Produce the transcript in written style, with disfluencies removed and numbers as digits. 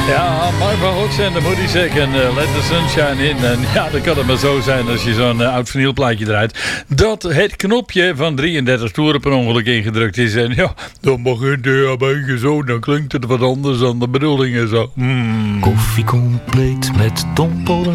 Ja, Marva Hooks en de Moody Sick en Let the Sunshine In. En ja, dan kan het maar zo zijn als je zo'n oud vinylplaatje draait, dat het knopje van 33 toeren per ongeluk ingedrukt is. En ja, dan begint hij een beetje zo, dan klinkt het wat anders dan de bedoeling en zo. Koffie compleet met Tom, Paul